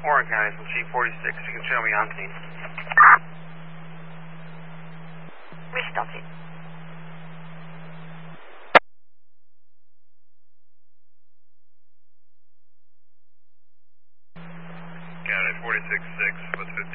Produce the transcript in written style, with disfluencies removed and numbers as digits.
Warren County from G46. You can show me on scene. Restarted. County 46-6, what's 15?